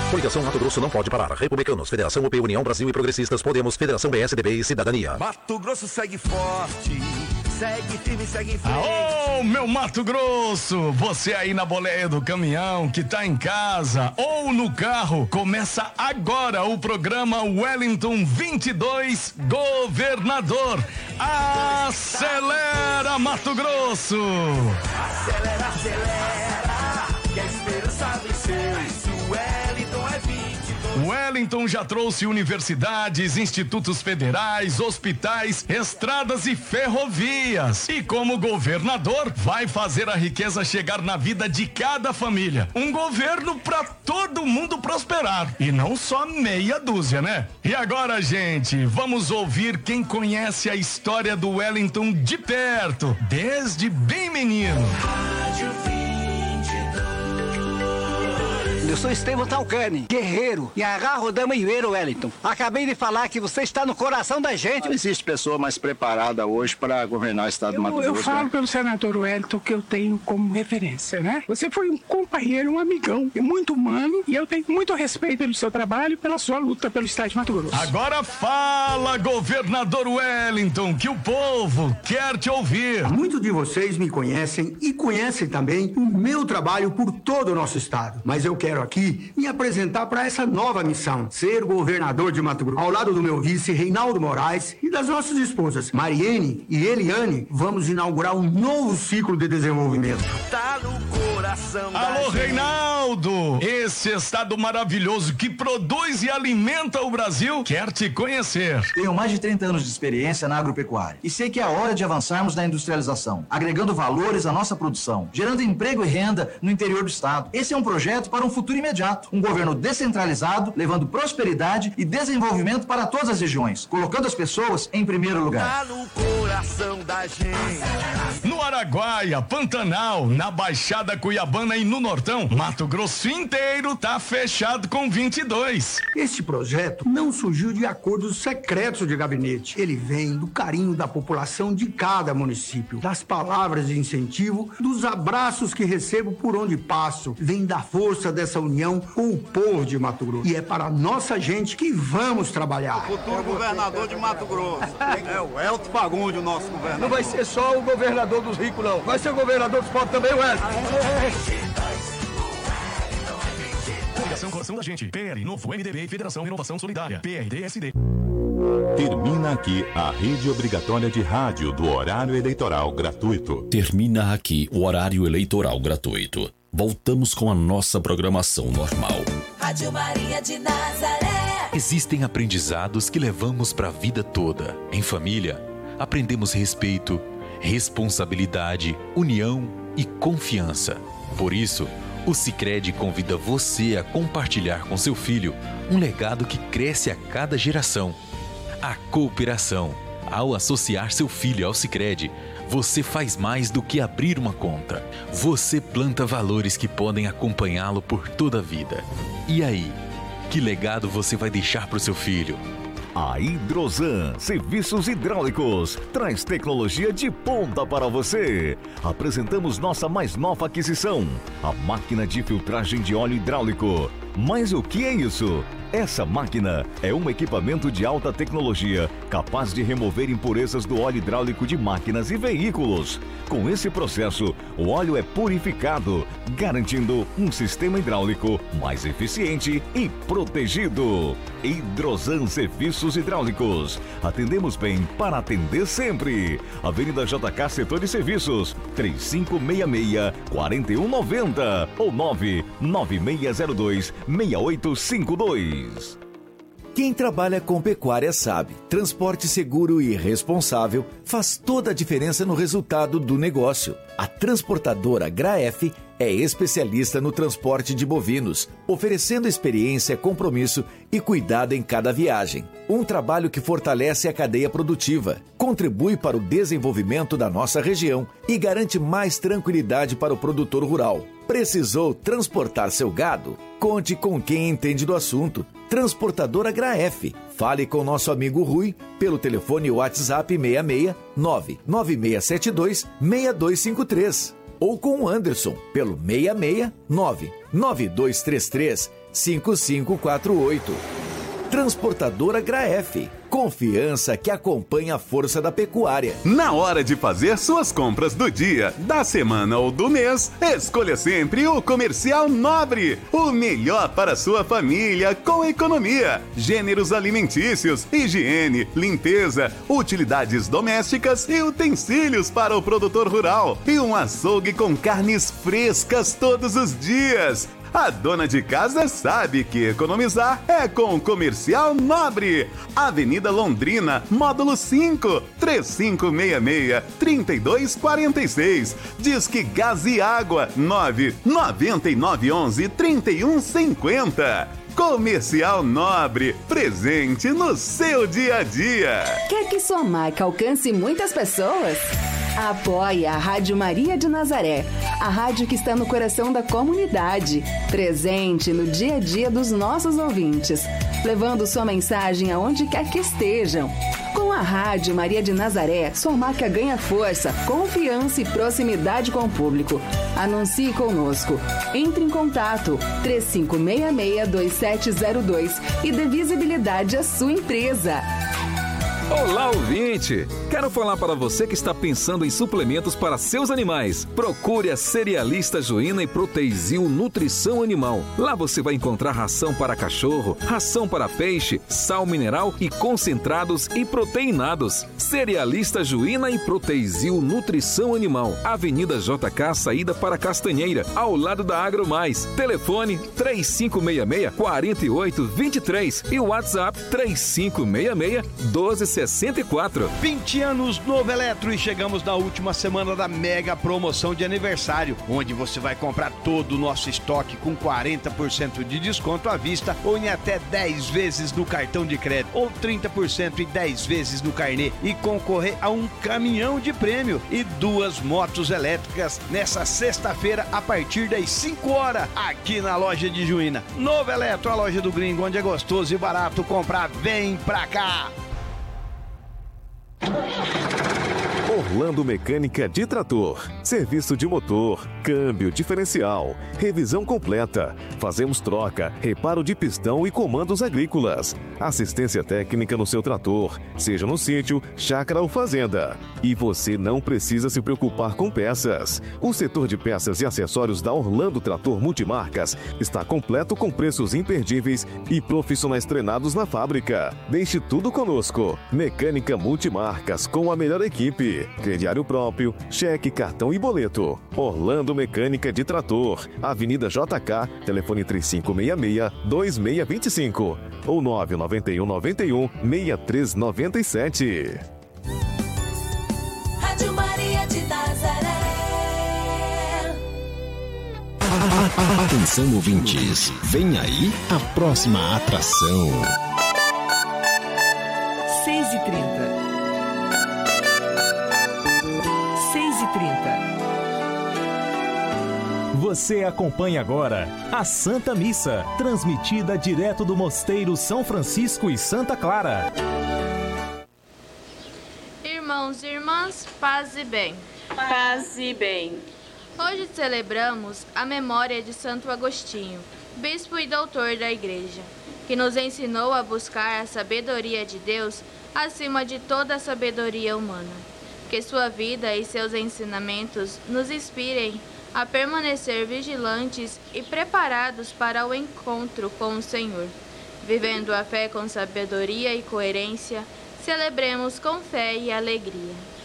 Coligação Mato Grosso não pode parar. Republicanos, Federação UP, União Brasil e Progressistas, Podemos, Federação PSDB e Cidadania. Mato Grosso segue forte, segue firme, segue em frente. Ô, meu Mato Grosso, você aí na boleia do caminhão, que tá em casa ou no carro, começa agora o programa Wellington 22 Governador. Acelera, Mato Grosso! Acelera, acelera, que a esperança venceu. Isso Wellington é 22. Wellington já trouxe universidades, institutos federais, hospitais, estradas e ferrovias. E como governador, vai fazer a riqueza chegar na vida de cada família. Um governo pra todo mundo prosperar. E não só meia dúzia, né? E agora, gente, vamos ouvir quem conhece a história do Wellington de perto, desde bem menino. Eu sou Estevam Talcani, guerreiro, e agarro dama e Wellington. Acabei de falar que você está no coração da gente. Não existe pessoa mais preparada hoje para governar o estado do Mato Grosso. Eu falo pelo senador Wellington que eu tenho como referência, né? Você foi um companheiro, um amigão, muito humano, e eu tenho muito respeito pelo seu trabalho e pela sua luta pelo estado de Mato Grosso. Agora fala, governador Wellington, que o povo quer te ouvir. Muitos de vocês me conhecem e conhecem também o meu trabalho por todo o nosso estado. Mas eu quero aqui me apresentar para essa nova missão, ser governador de Mato Grosso. Ao lado do meu vice, Reinaldo Moraes, e das nossas esposas, Mariene e Eliane, vamos inaugurar um novo ciclo de desenvolvimento. Tá no coração da Alô, gente. Reinaldo! Esse estado maravilhoso que produz e alimenta o Brasil quer te conhecer. Tenho mais de 30 anos de experiência na agropecuária e sei que é a hora de avançarmos na industrialização, agregando valores à nossa produção, gerando emprego e renda no interior do estado. Esse é um projeto para um futuro imediato, um governo descentralizado, levando prosperidade e desenvolvimento para todas as regiões, colocando as pessoas em primeiro lugar. Tá no coração da gente. No Araguaia, Pantanal, na Baixada Cuiabana e no Nortão, Mato Grosso inteiro tá fechado com 22. Este projeto não surgiu de acordos secretos de gabinete. Ele vem do carinho da população de cada município, das palavras de incentivo, dos abraços que recebo por onde passo. Vem da força dessa união com o povo de Mato Grosso. E é para a nossa gente que vamos trabalhar. Futuro governador de Mato Grosso. É o Elton Fagundes, o nosso governador. Não vai ser só o governador dos ricos, não. Vai ser o governador dos pobres também, Wellington. Coligação da gente, PL, Novo MDB e Federação Inovação Solidária, PRDSD. Termina aqui a rede obrigatória de rádio do horário eleitoral gratuito. Termina aqui o horário eleitoral gratuito. Voltamos com a nossa programação normal. Rádio Maria de Nazaré. Existem aprendizados que levamos para a vida toda. Em família, aprendemos respeito, responsabilidade, união e confiança. Por isso, o Sicredi convida você a compartilhar com seu filho um legado que cresce a cada geração. A cooperação. Ao associar seu filho ao Sicredi, você faz mais do que abrir uma conta. Você planta valores que podem acompanhá-lo por toda a vida. E aí, que legado você vai deixar para o seu filho? A Hidrosan Serviços Hidráulicos traz tecnologia de ponta para você. Apresentamos nossa mais nova aquisição, a máquina de filtragem de óleo hidráulico. Mas o que é isso? Essa máquina é um equipamento de alta tecnologia capaz de remover impurezas do óleo hidráulico de máquinas e veículos. Com esse processo, o óleo é purificado, garantindo um sistema hidráulico mais eficiente e protegido. Hidrosan Serviços Hidráulicos. Atendemos bem para atender sempre. Avenida JK Setor de Serviços, 3566-4190 ou 99602-6852. Quem trabalha com pecuária sabe, transporte seguro e responsável faz toda a diferença no resultado do negócio. A transportadora Graef é especialista no transporte de bovinos, oferecendo experiência, compromisso e cuidado em cada viagem. Um trabalho que fortalece a cadeia produtiva, contribui para o desenvolvimento da nossa região e garante mais tranquilidade para o produtor rural. Precisou transportar seu gado? Conte com quem entende do assunto. Transportadora Graef. Fale com nosso amigo Rui pelo telefone WhatsApp 66 99672 6253 ou com o Anderson pelo 66 9233-5548. Transportadora Graef. Confiança que acompanha a força da pecuária. Na hora de fazer suas compras do dia, da semana ou do mês, escolha sempre o Comercial Nobre. O melhor para sua família com economia. Gêneros alimentícios, higiene, limpeza, utilidades domésticas e utensílios para o produtor rural. E um açougue com carnes frescas todos os dias. A dona de casa sabe que economizar é com o Comercial Nobre. Avenida Londrina, Módulo 5, 3566-3246. Disque Gás e Água, 99911-3150. Comercial Nobre, presente no seu dia a dia. Quer que sua marca alcance muitas pessoas? Apoie a Rádio Maria de Nazaré, a rádio que está no coração da comunidade, presente no dia a dia dos nossos ouvintes, levando sua mensagem aonde quer que estejam. Com a Rádio Maria de Nazaré, sua marca ganha força, confiança e proximidade com o público. Anuncie conosco. Entre em contato 3566-2702 e dê visibilidade à sua empresa. Olá, ouvinte! Quero falar para você que está pensando em suplementos para seus animais. Procure a Cerealista Juína e Proteizil Nutrição Animal. Lá você vai encontrar ração para cachorro, ração para peixe, sal mineral e concentrados e proteinados. Cerealista Juína e Proteizil Nutrição Animal. Avenida JK, saída para Castanheira, ao lado da Agro Mais. Telefone 3566-4823 e o WhatsApp 3566-1264. 20 anos Novo Eletro e chegamos na última semana da mega promoção de aniversário, onde você vai comprar todo o nosso estoque com 40% de desconto à vista ou em até 10 vezes no cartão de crédito ou 30% e 10 vezes no carnê e concorrer a um caminhão de prêmio e 2 motos elétricas nessa sexta-feira a partir das 5 horas aqui na loja de Juína. Novo Eletro, a loja do gringo, onde é gostoso e barato comprar. Vem pra cá! Orlando Mecânica de Trator. Serviço de motor, câmbio, diferencial, revisão completa. Fazemos troca, reparo de pistão e comandos agrícolas. Assistência técnica no seu trator, seja no sítio, chácara ou fazenda. E você não precisa se preocupar com peças. O setor de peças e acessórios da Orlando Trator Multimarcas está completo com preços imperdíveis e profissionais treinados na fábrica. Deixe tudo conosco. Mecânica Multimarcas com a melhor equipe. Crediário próprio, cheque, cartão e boleto. Orlando Mecânica de Trator, Avenida JK, telefone 3566-2625 ou 99191-6397. Rádio Maria de Nazaré. Atenção, ouvintes, vem aí a próxima atração. 6h30. 6h30. Você acompanha agora a Santa Missa, transmitida direto do Mosteiro São Francisco e Santa Clara. Irmãos e irmãs, paz e bem. Paz e bem. Hoje celebramos a memória de Santo Agostinho, bispo e doutor da Igreja, que nos ensinou a buscar a sabedoria de Deus acima de toda a sabedoria humana. Que sua vida e seus ensinamentos nos inspirem a permanecer vigilantes e preparados para o encontro com o Senhor. Vivendo a fé com sabedoria e coerência, celebremos com fé e alegria.